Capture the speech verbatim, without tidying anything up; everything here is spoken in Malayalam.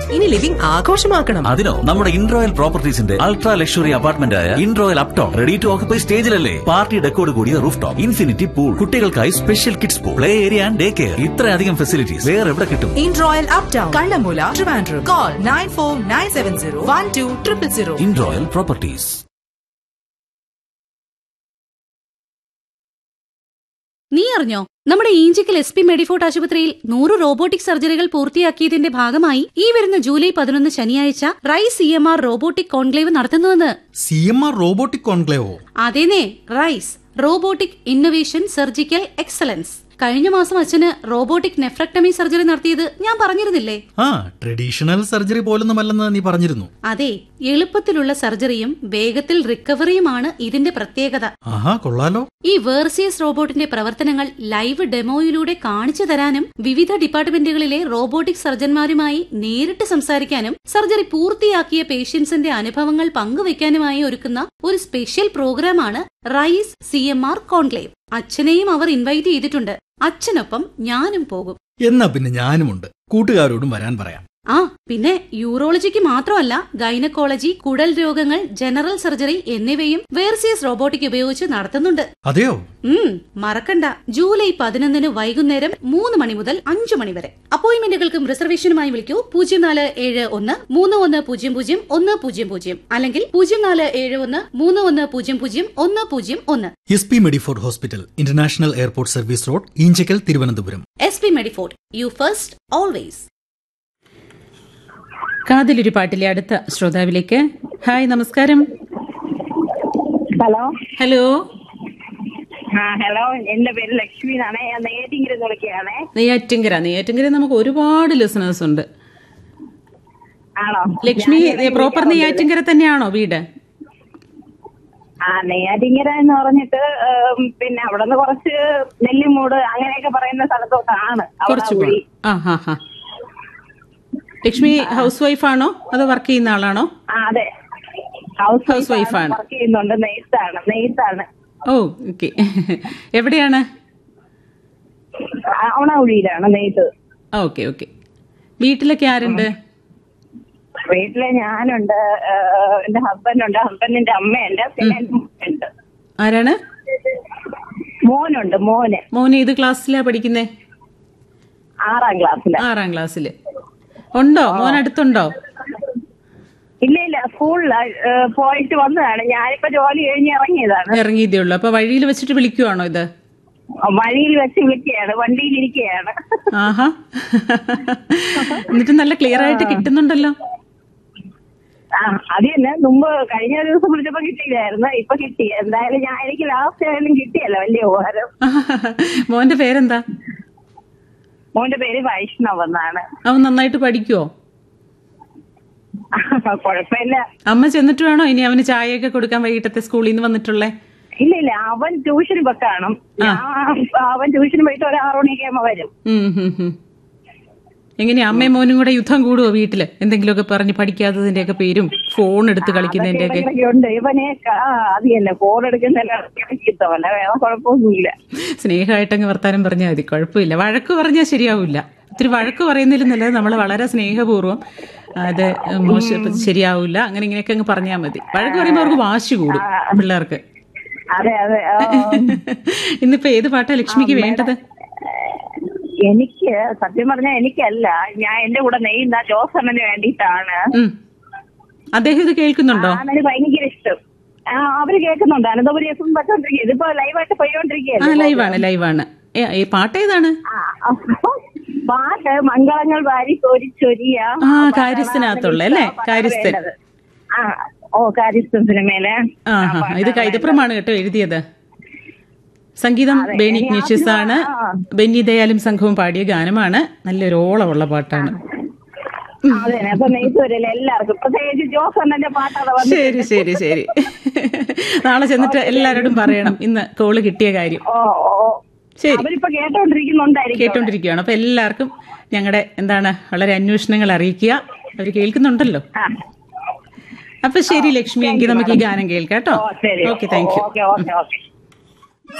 ഇനി ലിവിംഗ് ആഘോഷമാക്കണം. അതിനോ നമ്മുടെ ഇൻറോയൽ പ്രോപ്പർട്ടീസിന്റെ അൾട്രാ ലക്ഷറി അപ്പാർട്ട്മെന്റ് ആയ ഇൻറോയൽ Upton ready to occupy സ്റ്റേജിലല്ലേ. Party ഡെക്കോട് കൂടിയ റൂഫ് ടോപ്പ്, ഇൻഫിനിറ്റി പൂൾ, കുട്ടികൾക്കായി special kids pool, play area and day care. ഇത്രയധികം ഫെസിലിറ്റീസ് വേറെ എവിടെ കിട്ടും? ഇൻറോയൽ uptown, Kallamoola, Trivandrum. Call nine four nine seven zero one two triple zero. ഇൻറോയൽ properties. നീ അറിഞ്ഞോ, നമ്മുടെ ഈഞ്ചിക്കൽ എസ് പി മെഡിഫോർട്ട് ആശുപത്രിയിൽ നൂറ് റോബോട്ടിക് സർജറികൾ പൂർത്തിയാക്കിയതിന്റെ ഭാഗമായി ഈ വരുന്ന ജൂലൈ പതിനൊന്ന് ശനിയാഴ്ച rice C M R robotic conclave നടത്തുന്നുവെന്ന്. C M R robotic കോൺക്ലേവോ? അതേനേ, rice robotic innovation surgical excellence. കഴിഞ്ഞ മാസം അച്ഛന് റോബോട്ടിക് നെഫ്രക്ടമി സർജറി നടത്തിയത് ഞാൻ പറഞ്ഞിരുന്നില്ലേ? ആ, ട്രഡീഷണൽ സർജറി പോലൊന്നുമല്ലെന്ന് നീ പറഞ്ഞിരുന്നു. അതെ, എളുപ്പത്തിലുള്ള സർജറിയും വേഗത്തിൽ റിക്കവറിയുമാണ് ഇതിന്റെ പ്രത്യേകത. ആഹാ, കൊള്ളാലോ. ഈ വേർസിയസ് റോബോട്ടിന്റെ പ്രവർത്തനങ്ങൾ ലൈവ് ഡെമോയിലൂടെ കാണിച്ചു തരാനും വിവിധ ഡിപ്പാർട്ട്മെന്റുകളിലെ റോബോട്ടിക് സർജന്മാരുമായി നേരിട്ട് സംസാരിക്കാനും സർജറി പൂർത്തിയാക്കിയ പേഷ്യൻസിന്റെ അനുഭവങ്ങൾ പങ്കുവയ്ക്കാനുമായി ഒരുക്കുന്ന ഒരു സ്പെഷ്യൽ പ്രോഗ്രാമാണ് rice C M R conclave. അച്ഛനെയും അവർ ഇൻവൈറ്റ് ചെയ്തിട്ടുണ്ട്. അച്ഛനൊപ്പം ഞാനും പോകും. എന്നാ പിന്നെ ഞാനുമുണ്ട്. കൂട്ടുകാരോടും വരാൻ പറയാം. ആ, പിന്നെ യൂറോളജിക്ക് മാത്രമല്ല, ഗൈനക്കോളജി, കുടൽ രോഗങ്ങൾ, ജനറൽ സർജറി എന്നിവയും വേർസിയസ് റോബോട്ടിക് ഉപയോഗിച്ച് നടത്തുന്നുണ്ട്. അതെയോ? ഉം മറക്കണ്ട, ജൂലൈ പതിനൊന്നിന് വൈകുന്നേരം മൂന്ന് മണി മുതൽ അഞ്ചു മണി വരെ. അപ്പോയിന്റ്മെന്റുകൾക്കും റിസർവേഷനുമായി വിളിക്കൂ പൂജ്യം നാല് ഏഴ് ഒന്ന് മൂന്ന് ഒന്ന് പൂജ്യം പൂജ്യം ഒന്ന് പൂജ്യം പൂജ്യം അല്ലെങ്കിൽ പൂജ്യം നാല് ഏഴ് ഒന്ന് മൂന്ന് ഒന്ന് പൂജ്യം പൂജ്യം ഒന്ന് പൂജ്യം ഒന്ന്. S P Medifort hospital, international airport service road, Eenchakkal, Thiruvananthapuram. S P Medifort, you first always. കാതിലൊരു പാട്ടിലെ അടുത്ത ശ്രോതാവിലേക്ക്. ഹായ്, നമസ്കാരം. ഹലോ ഹലോ ആ ഹലോ എന്റെ പേര് ലക്ഷ്മി എന്നാണ്. ഞാൻ നെയ്യാറ്റിങ്കര വിളിക്കുകയാണേ. നെയ്യാറ്റിങ്കര നെയ്യാറ്റിങ്കര നമുക്ക് ഒരുപാട് ലിസണേഴ്സ് ഉണ്ട്. ആണോ? ലക്ഷ്മി പ്രോപ്പർ നെയ്യാറ്റിങ്കര തന്നെയാണോ വീട്? ആ, നെയ്യാറ്റിങ്കര എന്ന് പറഞ്ഞിട്ട് പിന്നെ അവിടെ നിന്ന് കുറച്ച് നെല്ലിമൂട് അങ്ങനെയൊക്കെ പറയുന്ന സ്ഥലത്തൊക്കെയാണ്. കുറച്ച് ആ ഹാ ഹാ ലക്ഷ്മി ഹൗസ് വൈഫാണോ അതോ വർക്ക് ചെയ്യുന്ന ആളാണോ? ആ, അതെ, ഹൗസ് ഹൗസ് വൈഫാണ്. വർക്ക് ചെയ്യുന്നുണ്ട്. നെയ്ത്താണ് നെയ്ത്താണ് ഓ, ഓക്കെ. എവിടെയാണ്? അവണാകുഴിയിലാണ് നെയ്ത്ത്. Okay okay. വീട്ടിലൊക്കെ ആരുണ്ട്? വീട്ടില് ഞാനുണ്ട്, എന്റെ ഹസ്ബൻഡുണ്ട്, ഹസ്ബൻഡിന്റെ അമ്മയുണ്ട്, പിന്നെ ഉണ്ട്. ആരാണ്? മോനുണ്ട്. മോന് മോന് ഏത് ക്ലാസ്സിലാ പഠിക്കുന്നേ? ആറാം ക്ലാസ്സില്. ആറാം ക്ലാസ്സില് ഉണ്ടോ? മോൻ അടുത്തുണ്ടോ? ഇല്ല ഇല്ല, സ്കൂളിൽ പോയിട്ട് വന്നതാണ്. ഞാനിപ്പോ ജോലി കഴിഞ്ഞ് ഇറങ്ങിയതാണ്. ഇറങ്ങിയതേ ഉള്ളൂ. അപ്പൊ വഴിയിൽ വെച്ചിട്ട് വിളിക്കുവാണോ ഇത്? വഴിയിൽ വെച്ച് വിളിക്കുകയാണ്, വണ്ടിയിൽ ഇരിക്കുകയാണ്. ആഹാ, എന്നിട്ട് നല്ല ക്ലിയർ ആയിട്ട് കിട്ടുന്നുണ്ടല്ലോ. ആ, അത് തന്നെ. മുമ്പ് കഴിഞ്ഞ ദിവസം വിളിച്ചപ്പോ കിട്ടിയില്ലായിരുന്നു, ഇപ്പൊ കിട്ടി. എന്തായാലും ഞാൻ എനിക്ക് ലാസ്റ്റ് ആയാലും കിട്ടിയല്ലോ, വലിയ ഉപകാരം. മോന്റെ പേരെന്താ? മോന്റെ പേര് വൈഷ്ണവ് എന്നാണ്. അവൻ നന്നായിട്ട് പഠിക്കുവോ? കുഴപ്പമില്ല. അമ്മ ചെന്നിട്ട് വേണോ ഇനി അവന് ചായയൊക്കെ കൊടുക്കാൻ വൈകിട്ടത്തെ സ്കൂളിൽ നിന്ന് വന്നിട്ടുള്ളേ? ഇല്ല ഇല്ല, അവൻ ട്യൂഷന് ഇപ്പൊ കാണും. അവൻ ട്യൂഷന് പോയിട്ട് ഒരു ആറു മണിയൊക്കെ ആകുമ്പോ വരും. എങ്ങനെയാ അമ്മയും മോനും കൂടെ യുദ്ധം കൂടുവോ വീട്ടില്? എന്തെങ്കിലുമൊക്കെ പറഞ്ഞ് പഠിക്കാത്തതിന്റെ ഒക്കെ പേരും ഫോൺ എടുത്ത് കളിക്കുന്നതിന്റെ ഒക്കെ? ഉണ്ട് ഇവനെ. അത് തന്നെ, ഫോൺ എടുക്കുന്നതല്ല, വേറെ കുഴപ്പമൊന്നുമില്ല. സ്നേഹമായിട്ടങ്ങ് വർത്താനം പറഞ്ഞാൽ മതി, കുഴപ്പമില്ല. വഴക്ക് പറഞ്ഞാൽ ശരിയാവില്ല. ഒത്തിരി വഴക്ക് പറയുന്നതിലും നല്ലത് നമ്മൾ വളരെ സ്നേഹപൂർവ്വം അത് മോശം ശരിയാവില്ല അങ്ങനെ ഇങ്ങനെയൊക്കെ അങ്ങ് പറഞ്ഞാൽ മതി. വഴക്ക് പറയുമ്പോൾ അവർക്ക് വാശി കൂടും പിള്ളേർക്ക്. അതെ അതെ. ഇന്നിപ്പോ ഏത് പാട്ടാ ലക്ഷ്മിക്ക് വേണ്ടത്? എനിക്ക് സത്യം പറഞ്ഞാൽ എനിക്കല്ല, ഞാൻ എന്റെ കൂടെ നെയ്യുന്ന ജോസണ്ണന് വേണ്ടിയിട്ടാണ്. അദ്ദേഹം ഇത് കേൾക്കുന്നുണ്ടോ? അവന് ഭയങ്കര ഇഷ്ടം. അവര് കേൾക്കുന്നുണ്ട്. Ananthapuri F M വെച്ചോണ്ടിരിക്കുക. ഇതിപ്പോ ലൈവായിട്ട് പോയിക്കൊണ്ടിരിക്കുകയല്ലേ? ലൈവാണ് ലൈവാണ്. ഈ പാട്ട് ഏതാണ്? പാട്ട് മംഗളങ്ങൾ വാരി കോരിച്ചൊരിയ. ആ, കാര്യസ്ഥനകത്തുള്ള അല്ലേ? കാര്യസ്ഥൻ. ഓ, കാര്യസ്ഥൻ സിനിമയിലെ. ആ, ഇത് കൈതപ്രമാണ് കേട്ടോ എഴുതിയത്. സംഗീതം ബെന്നി ഇഗ്നേഷ്യസ് ആണ്. ബെന്നി ദയാലും സംഘവും പാടിയ ഗാനമാണ്. നല്ലൊരു ഓളമുള്ള പാട്ടാണ്. ശരി ശരി ശരി. നാളെ ചെന്നിട്ട് എല്ലാരോടും പറയണം ഇന്ന് കോള് കിട്ടിയ കാര്യം. ശരി, കേട്ടോണ്ടിരിക്കുകയാണ്. അപ്പൊ എല്ലാവർക്കും ഞങ്ങളുടെ എന്താണ് വളരെ അന്വേഷണങ്ങൾ അറിയിക്കുക. അവര് കേൾക്കുന്നുണ്ടല്ലോ. അപ്പൊ ശരി ലക്ഷ്മി, എങ്കിൽ നമുക്ക് ഈ ഗാനം കേൾക്കാം കേട്ടോ. Okay, thank you.